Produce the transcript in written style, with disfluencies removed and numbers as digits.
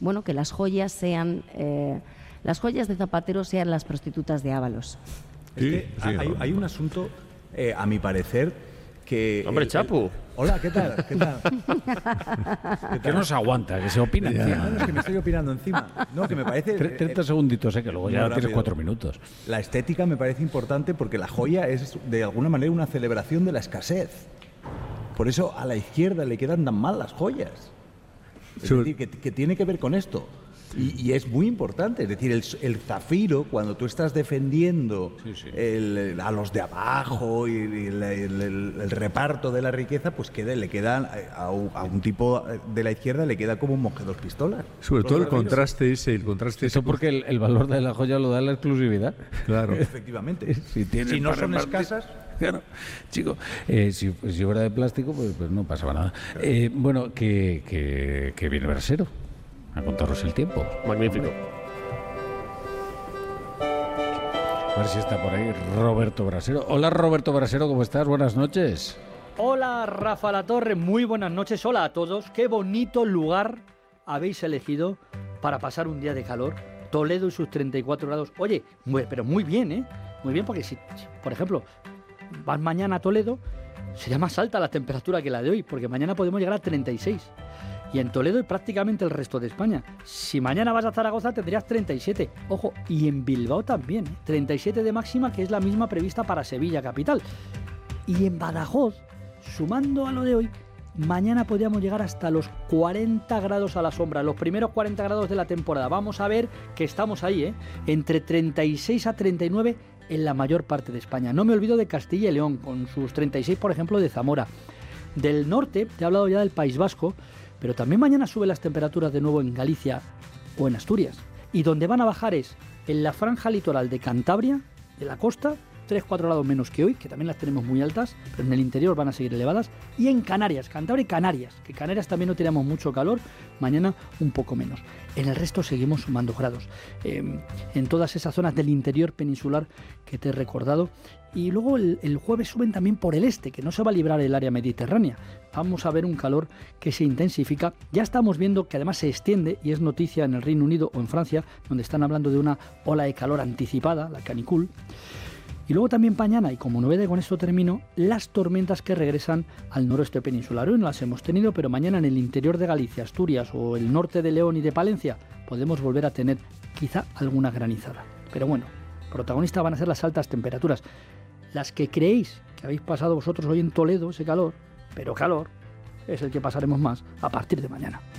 bueno, que las joyas sean, las joyas de Zapatero sean las prostitutas de Ábalos. Es que hay un asunto, a mi parecer, que... Hombre, Chapu. Hola, ¿qué tal? ¿Qué tal? Que no se aguanta, que se opina encima. No, es que me estoy opinando encima. No, que me parece... 30 segunditos, que luego ya muy tienes rápido. 4 minutos. La estética me parece importante porque la joya es, de alguna manera, una celebración de la escasez. Por eso a la izquierda le quedan tan mal las joyas. Es decir, que tiene que ver con esto. Y es muy importante, es decir, el zafiro, cuando tú estás defendiendo a los de abajo y el reparto de la riqueza, pues le quedan a un tipo de la izquierda le queda como un monje dos pistolas. Sobre todo el contraste ese. Eso porque el valor de la joya lo da la exclusividad. Claro. Efectivamente. Si no son escasas... Claro, chico, si fuera de plástico, pues no pasaba nada. Bueno, que viene Brasero a contaros el tiempo. Magnífico. A ver si está por ahí Roberto Brasero. Hola, Roberto Brasero, ¿cómo estás? Buenas noches. Hola, Rafa Latorre, muy buenas noches. Hola a todos. Qué bonito lugar habéis elegido para pasar un día de calor. Toledo y sus 34 grados. Oye, pero muy bien, ¿eh? Muy bien, porque si, por ejemplo, vas mañana a Toledo, sería más alta la temperatura que la de hoy, porque mañana podemos llegar a 36. Y en Toledo y prácticamente el resto de España. Si mañana vas a Zaragoza tendrías 37. Ojo, y en Bilbao también, 37 de máxima, que es la misma prevista para Sevilla capital. Y en Badajoz, sumando a lo de hoy, mañana podríamos llegar hasta los 40 grados a la sombra, los primeros 40 grados de la temporada. Vamos a ver que estamos ahí, entre 36 a 39 en la mayor parte de España. No me olvido de Castilla y León, con sus 36, por ejemplo, de Zamora. Del norte, te he hablado ya del País Vasco, pero también mañana suben las temperaturas de nuevo en Galicia o en Asturias. Y donde van a bajar es en la franja litoral de Cantabria, de la costa, 3-4 grados menos que hoy, que también las tenemos muy altas, pero en el interior van a seguir elevadas. Y en Canarias, Cantabria y Canarias, que Canarias también no tenemos mucho calor, mañana un poco menos. En el resto seguimos sumando grados. En todas esas zonas del interior peninsular que te he recordado. Y luego el jueves suben también por el este, que no se va a librar el área mediterránea. Vamos a ver un calor que se intensifica. Ya estamos viendo que además se extiende, y es noticia en el Reino Unido o en Francia, donde están hablando de una ola de calor anticipada, la canicule. Y luego también mañana, y como novedad, con esto termino, las tormentas que regresan al noroeste peninsular. Hoy no las hemos tenido, pero mañana en el interior de Galicia, Asturias o el norte de León y de Palencia podemos volver a tener quizá alguna granizada. Pero bueno, protagonistas van a ser las altas temperaturas. Las que creéis que habéis pasado vosotros hoy en Toledo, ese calor, pero calor, es el que pasaremos más a partir de mañana.